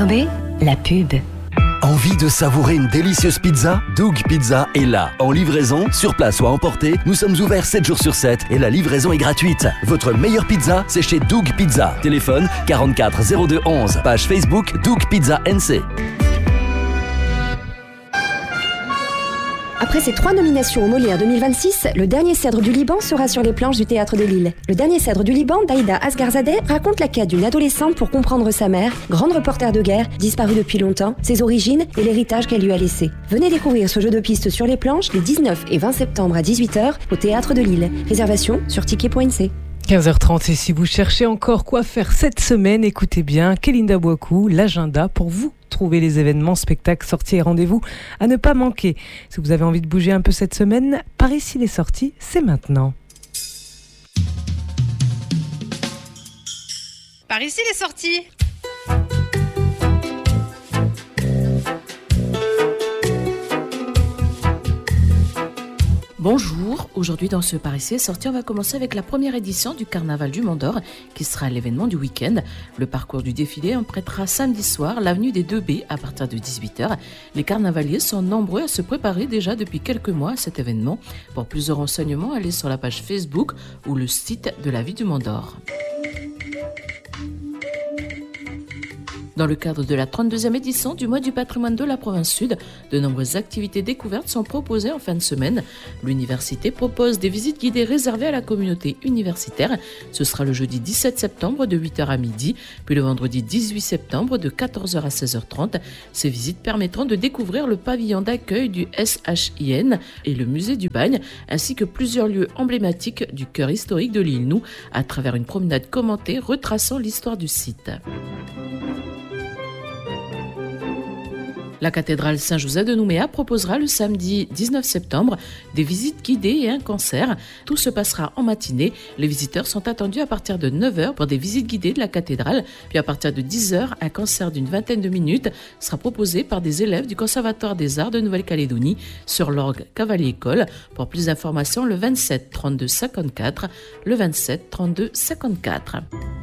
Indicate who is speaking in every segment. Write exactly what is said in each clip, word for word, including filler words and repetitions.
Speaker 1: B, la pub.
Speaker 2: Envie de savourer une délicieuse pizza? Doug Pizza est là. En livraison, sur place ou à emporter, nous sommes ouverts sept jours sur sept et la livraison est gratuite. Votre meilleure pizza, c'est chez Doug Pizza. Téléphone quarante-quatre zéro deux onze. Page Facebook Doug Pizza N C.
Speaker 3: Après ses trois nominations au Molière deux mille vingt-six, Le Dernier Cèdre du Liban sera sur les planches du Théâtre de Lille. Le Dernier Cèdre du Liban d'Aïda Asgarzadeh raconte la quête d'une adolescente pour comprendre sa mère, grande reporter de guerre, disparue depuis longtemps, ses origines et l'héritage qu'elle lui a laissé. Venez découvrir ce jeu de pistes sur les planches les dix-neuf et vingt septembre à dix-huit heures au Théâtre de Lille. Réservation sur ticket point n c.
Speaker 4: quinze heures trente, et si vous cherchez encore quoi faire cette semaine, écoutez bien Kélinda Bouakou, l'agenda pour vous trouver les événements, spectacles, sorties et rendez-vous à ne pas manquer. Si vous avez envie de bouger un peu cette semaine, par ici les sorties, c'est maintenant.
Speaker 5: Par ici les sorties.
Speaker 6: Bonjour, aujourd'hui dans ce Par ici est sorti, on va commencer avec la première édition du Carnaval du Mont d'Or qui sera l'événement du week-end. Le parcours du défilé empruntera samedi soir l'avenue des deux B à partir de dix-huit heures. Les carnavaliers sont nombreux à se préparer déjà depuis quelques mois à cet événement. Pour plus de renseignements, allez sur la page Facebook ou le site de la ville du Mont d'Or. Dans le cadre de la trente-deuxième édition du mois du patrimoine de la province sud, de nombreuses activités découvertes sont proposées en fin de semaine. L'université propose des visites guidées réservées à la communauté universitaire. Ce sera le jeudi dix-sept septembre de huit heures à midi, puis le vendredi dix-huit septembre de quatorze heures à seize heures trente. Ces visites permettront de découvrir le pavillon d'accueil du S H I N et le musée du Bagne, ainsi que plusieurs lieux emblématiques du cœur historique de l'île Nou, à travers une promenade commentée retraçant l'histoire du site. La cathédrale Saint-Joseph de Nouméa proposera le samedi dix-neuf septembre des visites guidées et un concert. Tout se passera en matinée. Les visiteurs sont attendus à partir de neuf heures pour des visites guidées de la cathédrale. Puis à partir de dix heures, un concert d'une vingtaine de minutes sera proposé par des élèves du Conservatoire des Arts de Nouvelle-Calédonie sur l'orgue Cavalier École. Pour plus d'informations, le vingt-sept trente-deux cinquante-quatre, le vingt-sept trente-deux cinquante-quatre.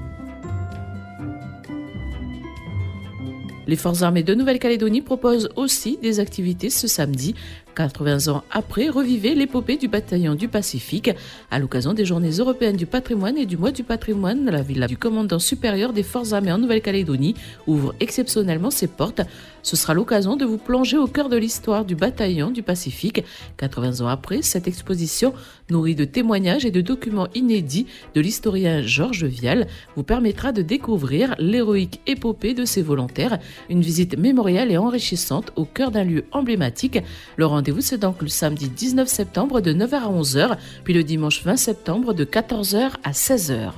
Speaker 6: Les Forces armées de Nouvelle-Calédonie proposent aussi des activités ce samedi. quatre-vingts ans après, revivez l'épopée du bataillon du Pacifique. À l'occasion des Journées européennes du patrimoine et du mois du patrimoine, la villa du commandant supérieur des Forces armées en Nouvelle-Calédonie ouvre exceptionnellement ses portes. Ce sera l'occasion de vous plonger au cœur de l'histoire du bataillon du Pacifique. quatre-vingts ans après, cette exposition, nourrie de témoignages et de documents inédits de l'historien Georges Vial, vous permettra de découvrir l'héroïque épopée de ces volontaires. Une visite mémorielle et enrichissante au cœur d'un lieu emblématique. Le rendez-vous, c'est donc le samedi dix-neuf septembre de neuf heures à onze heures, puis le dimanche vingt septembre de quatorze heures à seize heures.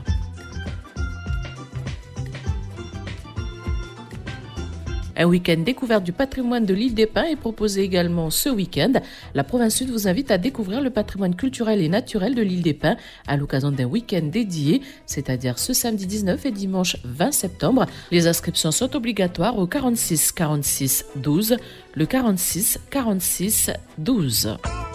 Speaker 6: Un week-end découverte du patrimoine de l'île des Pins est proposé également ce week-end. La province sud vous invite à découvrir le patrimoine culturel et naturel de l'île des Pins à l'occasion d'un week-end dédié, c'est-à-dire ce samedi dix-neuf et dimanche vingt septembre. Les inscriptions sont obligatoires au quarante-six quarante-six douze, le quarante-six quarante-six douze.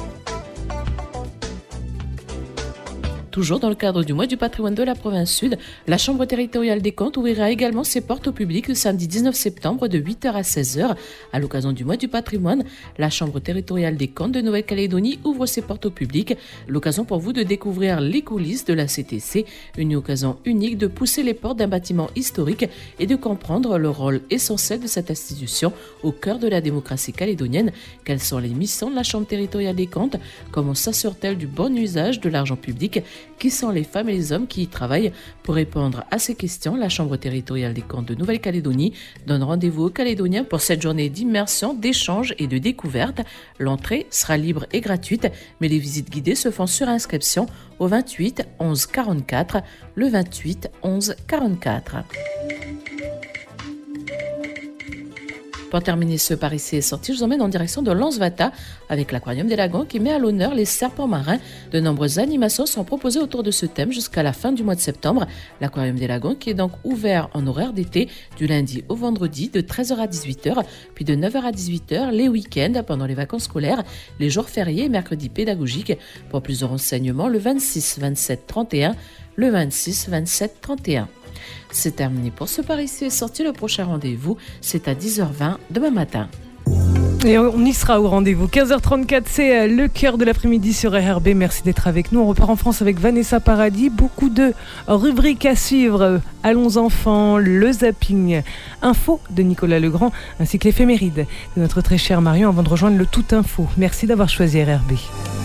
Speaker 6: Toujours dans le cadre du mois du patrimoine de la province sud, la Chambre territoriale des comptes ouvrira également ses portes au public le samedi dix-neuf septembre de huit heures à seize heures. À l'occasion du mois du patrimoine, la Chambre territoriale des comptes de Nouvelle-Calédonie ouvre ses portes au public. L'occasion pour vous de découvrir les coulisses de la C T C, une occasion unique de pousser les portes d'un bâtiment historique et de comprendre le rôle essentiel de cette institution au cœur de la démocratie calédonienne. Quelles sont les missions de la Chambre territoriale des comptes? Comment s'assure-t-elle du bon usage de l'argent public? Qui sont les femmes et les hommes qui y travaillent? Pour répondre à ces questions, la Chambre territoriale des comptes de Nouvelle-Calédonie donne rendez-vous aux Calédoniens pour cette journée d'immersion, d'échange et de découverte. L'entrée sera libre et gratuite, mais les visites guidées se font sur inscription au vingt-huit onze quarante-quatre, le vingt-huit onze quarante-quatre. Pour terminer ce Par ici est sorti, je vous emmène en direction de Lansvata avec l'Aquarium des Lagons qui met à l'honneur les serpents marins. De nombreuses animations sont proposées autour de ce thème jusqu'à la fin du mois de septembre. L'Aquarium des Lagons qui est donc ouvert en horaire d'été du lundi au vendredi de treize heures à dix-huit heures, puis de neuf heures à dix-huit heures les week-ends pendant les vacances scolaires, les jours fériés et mercredis pédagogiques. Pour plus de renseignements, le vingt-six vingt-sept trente et un, le vingt-six vingt-sept trente et un. C'est terminé pour ce Par ici est sorti. Le prochain rendez-vous, c'est à dix heures vingt demain matin.
Speaker 4: Et on y sera au rendez-vous. quinze heures trente-quatre, c'est le cœur de l'après-midi sur R R B. Merci d'être avec nous. On repart en France avec Vanessa Paradis. Beaucoup de rubriques à suivre. Allons enfants, le zapping, info de Nicolas Legrand, ainsi que l'éphéméride de notre très cher Marion avant de rejoindre le Tout Info. Merci d'avoir choisi R R B.